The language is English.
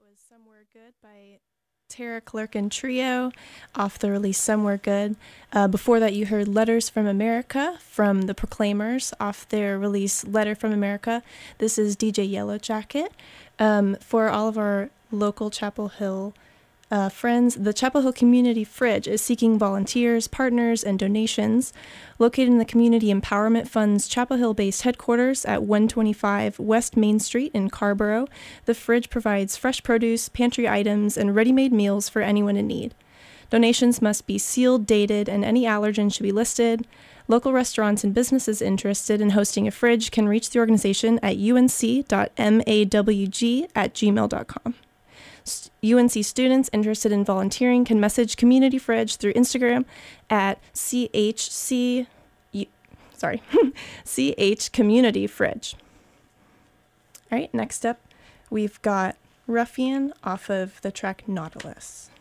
was Somewhere Good by Tara Clerkin Trio off the release Somewhere Good. Before that, you heard Letters from America from the Proclaimers off their release Letter from America. This is DJ Yellow Jacket. For all of our local Chapel Hill friends, the Chapel Hill Community Fridge is seeking volunteers, partners, and donations. Located in the Community Empowerment Fund's Chapel Hill-based headquarters at 125 West Main Street in Carrboro, the fridge provides fresh produce, pantry items, and ready-made meals for anyone in need. Donations must be sealed, dated, and any allergen should be listed. Local restaurants and businesses interested in hosting a fridge can reach the organization at unc.mawg@gmail.com. UNC students interested in volunteering can message Community Fridge through Instagram at CH Community Fridge. All right, next up, we've got Ruffian off of the track Nautilus.